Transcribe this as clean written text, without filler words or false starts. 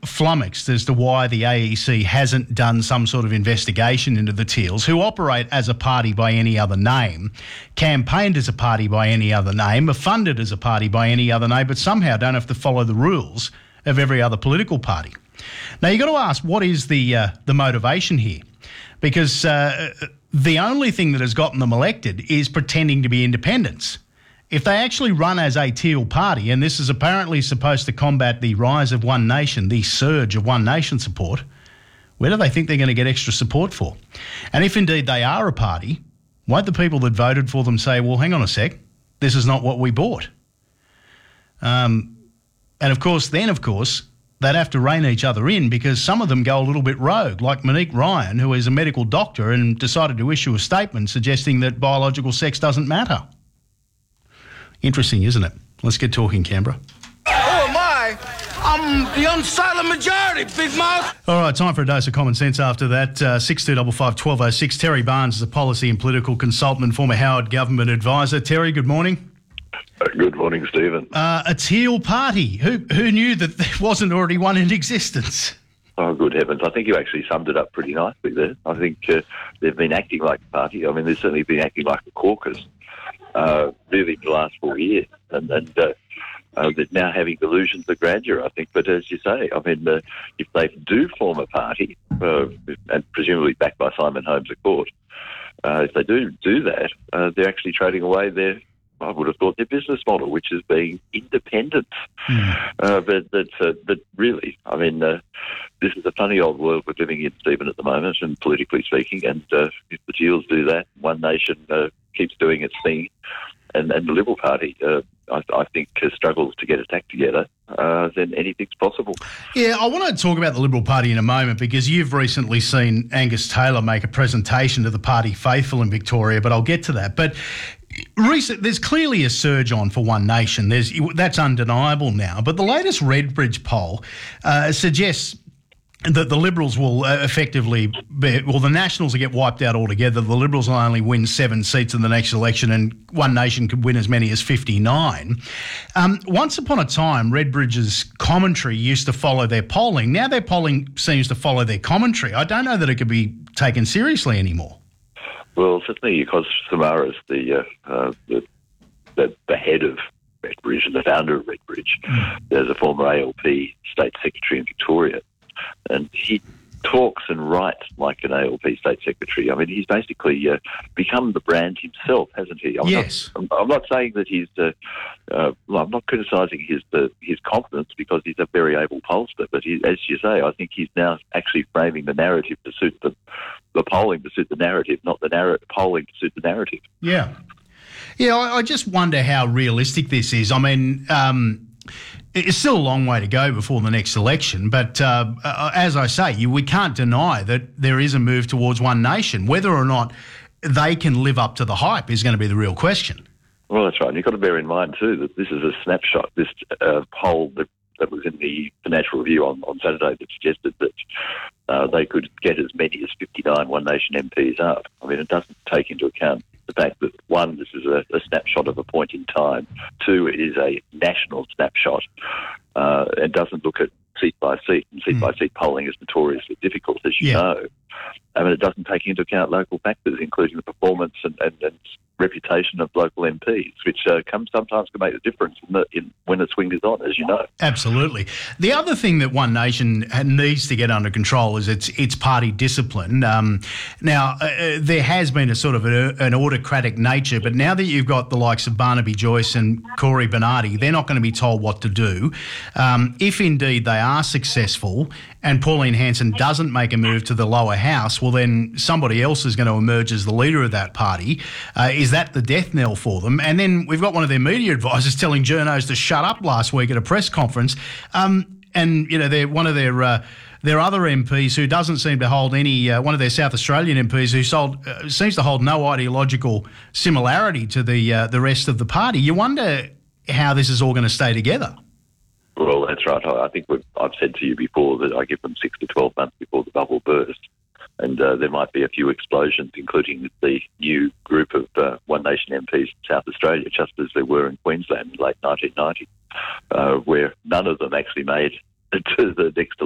flummoxed as to why the AEC hasn't done some sort of investigation into the Teals, who operate as a party by any other name, campaigned as a party by any other name, are funded as a party by any other name, but somehow don't have to follow the rules of every other political party. Now, you've got to ask, what is the motivation here? Because the only thing that has gotten them elected is pretending to be independents. If they actually run as a Teal party, and this is apparently supposed to combat the rise of One Nation, the surge of One Nation support, where do they think they're going to get extra support for? And if indeed they are a party, won't the people that voted for them say, well, hang on a sec, this is not what we bought? And of course, they'd have to rein each other in, because some of them go a little bit rogue, like Monique Ryan, who is a medical doctor and decided to issue a statement suggesting that biological sex doesn't matter. Interesting, isn't it? Let's get talking, Canberra. Who am I? I'm the unsilent majority, big mouth. All right, time for a dose of common sense after that. 6255 1206. Terry Barnes is a policy and political consultant and former Howard government advisor. Terry, good morning. Good morning, Stephen. A Teal party. Who knew that there wasn't already one in existence? Oh, good heavens. I think you actually summed it up pretty nicely there. I think they've been acting like a party. I mean, they've certainly been acting like a caucus, really, for the last 4 years. And they're now having delusions of grandeur, I think. But as you say, I mean, if they do form a party, and presumably backed by Simon Holmes at court, if they do that, they're actually trading away I would have thought their business model, which is being independent. But really, I mean, this is a funny old world we're living in, Stephen, at the moment, and politically speaking. And if the Teals do that, One Nation keeps doing its thing, and the Liberal Party, I think, struggles to get its act together, then anything's possible. Yeah, I want to talk about the Liberal Party in a moment, because you've recently seen Angus Taylor make a presentation to the party faithful in Victoria, but I'll get to that. But there's clearly a surge on for One Nation. That's undeniable now. But the latest Redbridge poll suggests that the Liberals will effectively the Nationals will get wiped out altogether. The Liberals will only win 7 seats in the next election, and One Nation could win as many as 59. Once upon a time, Redbridge's commentary used to follow their polling. Now their polling seems to follow their commentary. I don't know that it could be taken seriously anymore. Well, certainly because Samaras, the head of Redbridge and the founder of Redbridge, there's a former ALP state secretary in Victoria, and he talks and writes like an ALP state secretary. I mean, he's basically become the brand himself, hasn't he? Yes. I'm not saying that he's. I'm not criticising his confidence, because he's a very able pollster. But as you say, I think he's now actually framing the narrative to suit the polling to suit the narrative, not the polling to suit the narrative. Yeah. Yeah, I just wonder how realistic this is. I mean, it's still a long way to go before the next election, but as I say, we can't deny that there is a move towards One Nation. Whether or not they can live up to the hype is going to be the real question. Well, that's right. And you've got to bear in mind, too, that this is a snapshot. This poll that was in the Financial Review on Saturday that suggested that they could get as many as 59 One Nation MPs up. I mean, it doesn't take into account the fact that, one, this is a snapshot of a point in time. Two, it is a national snapshot. It doesn't look at seat by seat, and seat by seat polling is notoriously difficult, as you know. I mean, it doesn't take into account local factors, including the performance and reputation of local MPs, which sometimes can make a difference when the swing is on, as you know. Absolutely. The other thing that One Nation needs to get under control is its party discipline. Now, there has been a sort of an autocratic nature, but now that you've got the likes of Barnaby Joyce and Corey Bernardi, they're not going to be told what to do. If indeed they are successful and Pauline Hanson doesn't make a move to the lower house, well, then somebody else is going to emerge as the leader of that party. Is that the death knell for them? And then we've got one of their media advisors telling journos to shut up last week at a press conference. And, you know, they're one of their other MPs who doesn't seem to hold any, one of their South Australian MPs who seems to hold no ideological similarity to the rest of the party. You wonder how this is all going to stay together. Well, that's right. I think I've said to you before that I give them 6 to 12 months before the bubble bursts. And there might be a few explosions, including the new group of One Nation MPs in South Australia, just as there were in Queensland in late 1990, where none of them actually made it to the next